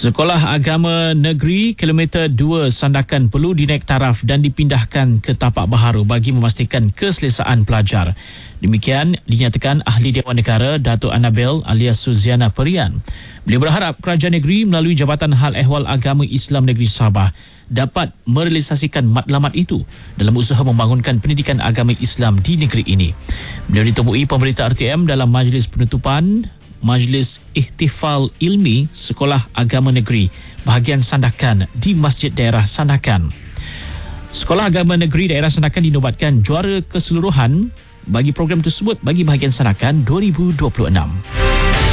Sekolah Agama Negeri Kilometer 2 Sandakan perlu dinaik taraf dan dipindahkan ke tapak baharu bagi memastikan keselesaan pelajar. Demikian dinyatakan Ahli Dewan Negara Datuk Annabel alias Suziana Perian. Beliau berharap kerajaan negeri melalui Jabatan Hal Ehwal Agama Islam Negeri Sabah dapat merealisasikan matlamat itu dalam usaha membangunkan pendidikan agama Islam di negeri ini. Beliau ditemui pemberita RTM dalam majlis penutupan Majlis Ihtifal Ilmi Sekolah Agama Negeri bahagian Sandakan di Masjid Daerah Sandakan. Sekolah Agama Negeri Daerah Sandakan dinobatkan juara keseluruhan bagi program tersebut bagi bahagian Sandakan 2026.